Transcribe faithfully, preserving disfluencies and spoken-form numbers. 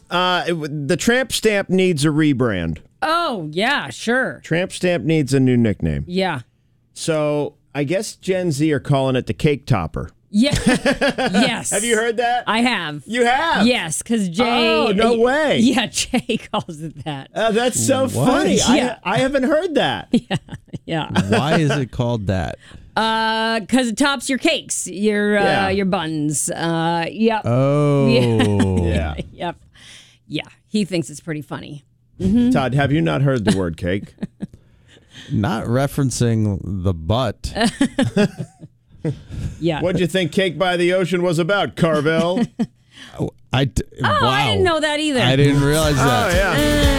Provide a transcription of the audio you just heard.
Uh, it, the Tramp Stamp needs a rebrand. Oh, yeah, sure. Tramp Stamp needs a new nickname. Yeah. So I guess Gen Z are calling it the Cake Topper. Yeah. Yes. Have you heard that? I have. You have? Yes, because Jay. Oh, no way. Yeah, Jay calls it that. Uh, that's so What? funny. Yeah. I, I haven't heard that. Yeah. Why is it called that? Uh, because it tops your cakes, your uh, Yeah. your buns. Uh, yep. Oh. Yeah. Yep. Yeah. He thinks it's pretty funny. Todd, have you not heard the word cake? Not referencing the butt. Yeah. What'd you think Cake by the Ocean was about, Carvel? I d- Oh, wow. I didn't know that either. I didn't realize that. Oh, yeah.